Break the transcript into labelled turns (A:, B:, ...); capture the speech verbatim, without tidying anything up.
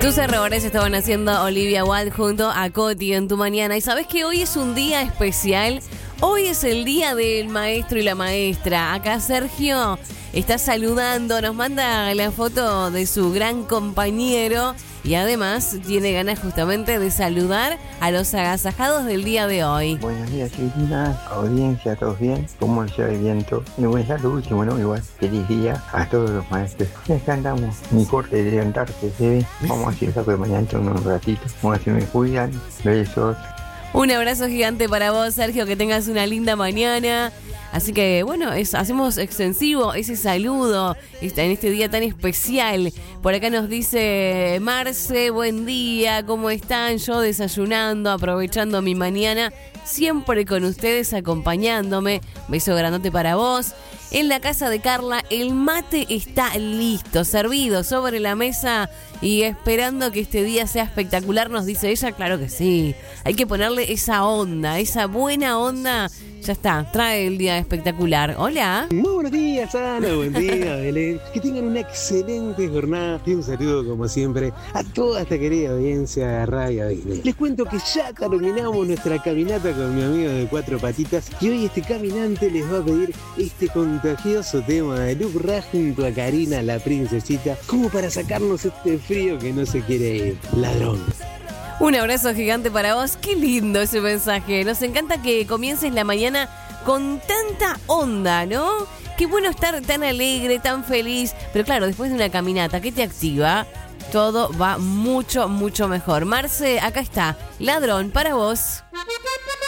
A: Tus errores estaban haciendo Olivia Wilde junto a Coti en Tu Mañana. Y sabes que hoy es un día especial. Hoy es el día del maestro y la maestra. Acá Sergio está saludando, nos manda la foto de su gran compañero y además tiene ganas justamente de saludar a los agasajados del día de hoy.
B: Buenos días, Cristina, audiencia, ¿todos bien? ¿Cómo les lleva el viento? Y voy a dejar lo último, ¿no? Igual, feliz día a todos los maestros. Y acá andamos, mi corte de levantarse, ¿se ve? Vamos a hacer saco de mañana en un ratito. Vamos a ver si me cuidan. Besos.
A: Un abrazo gigante para vos, Sergio, que tengas una linda mañana. Así que, bueno, es, hacemos extensivo ese saludo en este día tan especial. Por acá nos dice Marce, buen día, ¿cómo están? Yo desayunando, aprovechando mi mañana, siempre con ustedes acompañándome. Beso grandote para vos. En la casa de Carla, el mate está listo, servido sobre la mesa y esperando que este día sea espectacular, nos dice ella. Claro que sí, hay que ponerle esa onda, esa buena onda. Ya está, trae el día espectacular. Hola.
C: Muy buenos días, Ana. Buen día, Belén. Que tengan una excelente jornada. Y un saludo, como siempre, a toda esta querida audiencia de Radio Disney. Les cuento que ya terminamos nuestra caminata con mi amigo de Cuatro Patitas. Y hoy este caminante les va a pedir este contagioso tema de Luke Ra junto a Karina, la princesita, como para sacarnos este frío que no se quiere ir. Ladrón.
A: Un abrazo gigante para vos. Qué lindo ese mensaje. Nos encanta que comiences la mañana con tanta onda, ¿no? Qué bueno estar tan alegre, tan feliz. Pero claro, después de una caminata que te activa, todo va mucho, mucho mejor. Marce, acá está. Ladrón para vos.